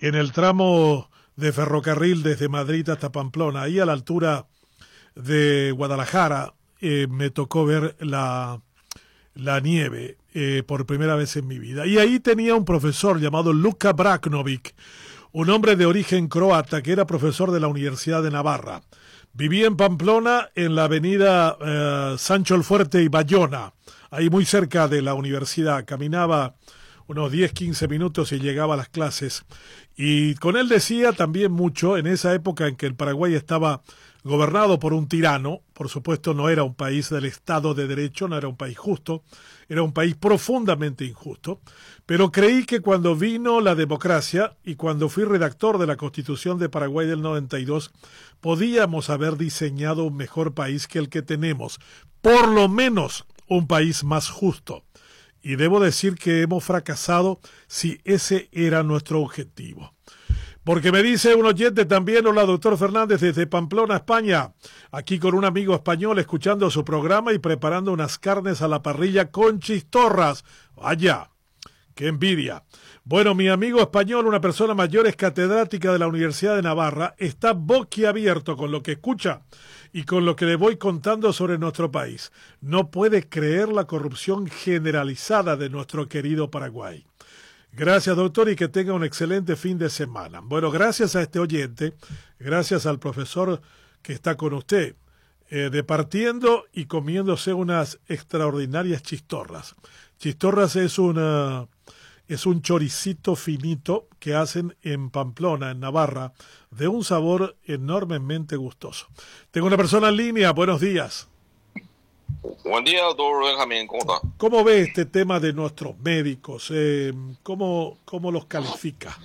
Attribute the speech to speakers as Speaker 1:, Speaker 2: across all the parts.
Speaker 1: en el tramo de ferrocarril desde Madrid hasta Pamplona, ahí a la altura de Guadalajara, me tocó ver la nieve por primera vez en mi vida. Y ahí tenía un profesor llamado Luka Braknovic, un hombre de origen croata que era profesor de la Universidad de Navarra. Vivía en Pamplona, en la avenida Sancho el Fuerte y Bayona, ahí muy cerca de la universidad. Caminaba unos 10-15 minutos y llegaba a las clases. Y con él decía también mucho, en esa época en que el Paraguay estaba gobernado por un tirano, por supuesto no era un país del Estado de Derecho, no era un país justo, era un país profundamente injusto, pero creí que cuando vino la democracia y cuando fui redactor de la Constitución de Paraguay del 92, podíamos haber diseñado un mejor país que el que tenemos, por lo menos un país más justo. Y debo decir que hemos fracasado si ese era nuestro objetivo. Porque me dice un oyente también, hola doctor Fernández desde Pamplona, España, aquí con un amigo español escuchando su programa y preparando unas carnes a la parrilla con chistorras. Vaya, qué envidia. Bueno, mi amigo español, una persona mayor, es catedrática de la Universidad de Navarra, está boquiabierto con lo que escucha y con lo que le voy contando sobre nuestro país. No puede creer la corrupción generalizada de nuestro querido Paraguay. Gracias, doctor, y que tenga un excelente fin de semana. Bueno, gracias a este oyente, gracias al profesor que está con usted, departiendo y comiéndose unas extraordinarias chistorras. Chistorras es un choricito finito que hacen en Pamplona, en Navarra, de un sabor enormemente gustoso. Tengo una persona en línea, buenos días.
Speaker 2: Buen día, doctor Benjamín, ¿cómo está?
Speaker 1: ¿Cómo ve este tema de nuestros médicos? ¿Cómo los califica?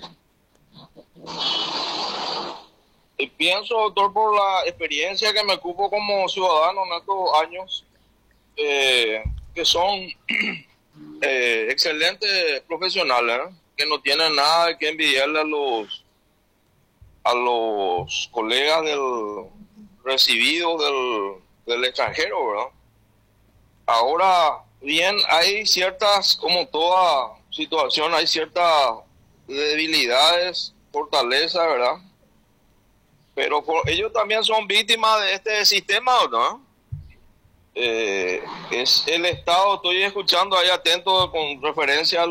Speaker 2: Y pienso, doctor, por la experiencia que me ocupo como ciudadano en estos años, que son excelentes profesionales, que no tienen nada que envidiarle a los colegas recibidos del extranjero, ¿verdad? Ahora bien, hay ciertas, como toda situación, hay ciertas debilidades, fortalezas, ¿verdad? Pero ellos también son víctimas de este sistema, ¿no? Es el Estado, estoy escuchando ahí atento con referencia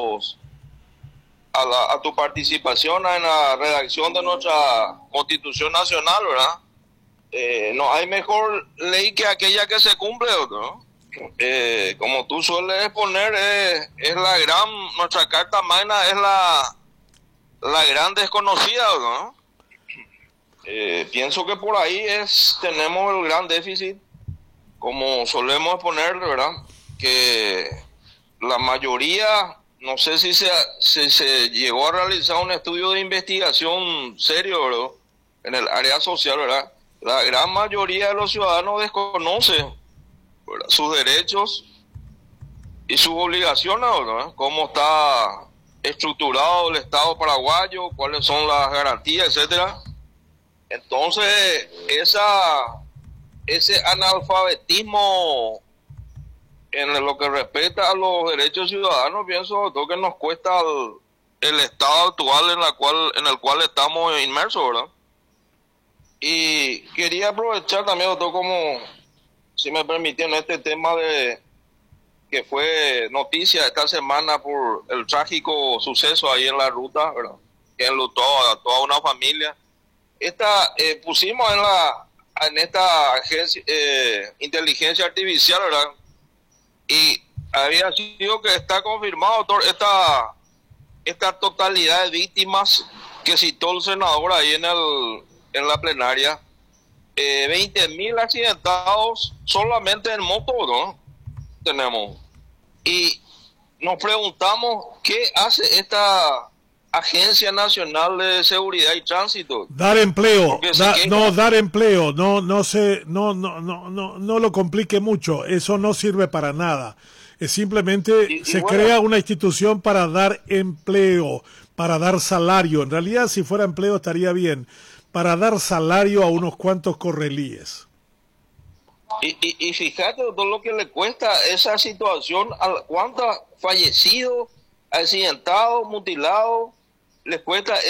Speaker 2: a tu participación en la redacción de nuestra Constitución Nacional, ¿verdad? No hay mejor ley que aquella que se cumple, ¿no? Como tú sueles exponer, es nuestra carta magna es la gran desconocida, ¿no? Pienso que por ahí tenemos el gran déficit, como solemos exponer, ¿verdad? Que la mayoría, no sé si se llegó a realizar un estudio de investigación serio, ¿verdad? En el área social, ¿verdad? La gran mayoría de los ciudadanos desconoce, ¿verdad?, sus derechos y sus obligaciones, ¿no? Cómo está estructurado el Estado paraguayo, cuáles son las garantías, etcétera. Entonces, ese analfabetismo en lo que respecta a los derechos ciudadanos, pienso, doctor, que nos cuesta el Estado actual en el cual estamos inmersos, ¿verdad? Y quería aprovechar también, doctor, como si me permitieron, este tema que fue noticia esta semana por el trágico suceso ahí en la ruta, ¿verdad?, que enlutó a toda una familia. Pusimos en esta agencia, inteligencia artificial, ¿verdad?, y había sido que está confirmado, doctor, esta totalidad de víctimas que citó el senador ahí en la plenaria. 20.000 accidentados solamente en moto, ¿no? Tenemos. Y nos preguntamos, ¿qué hace esta Agencia Nacional de Seguridad y Tránsito?
Speaker 1: Dar empleo, dar empleo, no lo complique mucho, eso no sirve para nada. Simplemente se crea una institución para dar empleo, para dar salario. En realidad, si fuera empleo estaría bien, para dar salario a unos cuantos correlíes.
Speaker 2: Y fíjate todo lo que le cuesta esa situación, cuántos fallecidos, accidentados, mutilados, les cuesta